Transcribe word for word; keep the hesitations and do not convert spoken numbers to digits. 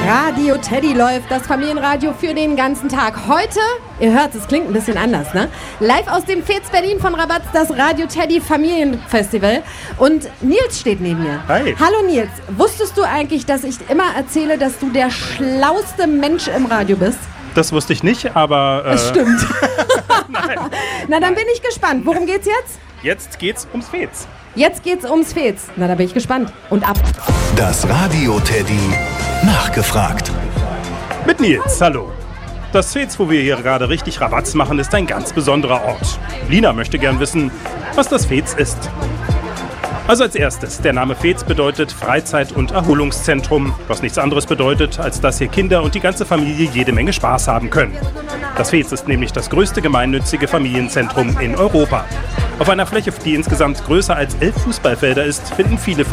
Radio Teddy läuft, das Familienradio für den ganzen Tag. Heute, ihr hört, es klingt ein bisschen anders, ne? Live aus dem Fez Berlin von Rabatz, das Radio Teddy Familienfestival. Und Nils steht neben mir. Hi. Hallo Nils, wusstest du eigentlich, dass ich immer erzähle, dass du der schlauste Mensch im Radio bist? Das wusste ich nicht, aber... Äh, Es stimmt. Nein. Na, dann bin ich gespannt. Worum geht's jetzt? Jetzt geht's ums Fez. Jetzt geht's ums Fez. Na, da bin ich gespannt. Und ab. Das Radio Teddy nachgefragt. Mit Nils, hallo. Das Fez, wo wir hier gerade richtig Rabatz machen, ist ein ganz besonderer Ort. Lina möchte gern wissen, was das Fez ist. Also als erstes, der Name Fez bedeutet Freizeit- und Erholungszentrum, was nichts anderes bedeutet, als dass hier Kinder und die ganze Familie jede Menge Spaß haben können. Das Fez ist nämlich das größte gemeinnützige Familienzentrum in Europa. Auf einer Fläche, die insgesamt größer als elf Fußballfelder ist, finden viele